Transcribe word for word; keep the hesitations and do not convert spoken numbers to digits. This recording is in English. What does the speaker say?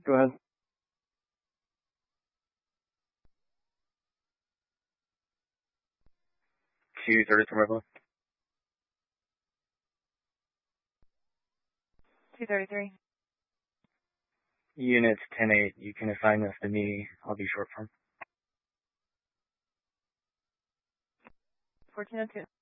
Go ahead. two thirty from River. two thirty-three. Units ten eight, you can assign this to me. I'll be short form. fourteen oh two.